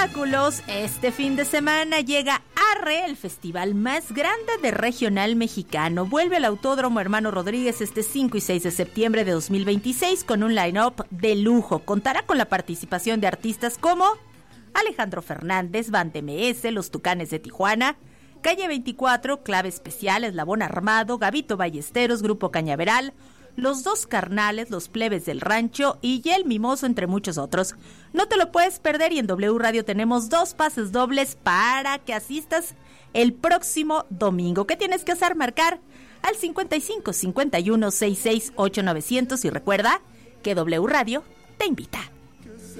espectáculos, este fin de semana llega Arre, el festival más grande de regional mexicano. Vuelve al Autódromo Hermano Rodríguez este 5 y 6 de septiembre de 2026 con un line-up de lujo. Contará con la participación de artistas como Alejandro Fernández, Band MS, Los Tucanes de Tijuana, Calle 24, Clave Especial, Eslabón Armado, Gabito Ballesteros, Grupo Cañaveral, Los Dos Carnales, Los Plebes del Rancho y El Mimoso, entre muchos otros. No te lo puedes perder y en W Radio tenemos 2 pases dobles para que asistas el próximo domingo. ¿Qué tienes que hacer? Marcar al 55 51 66 8900 y recuerda que W Radio te invita.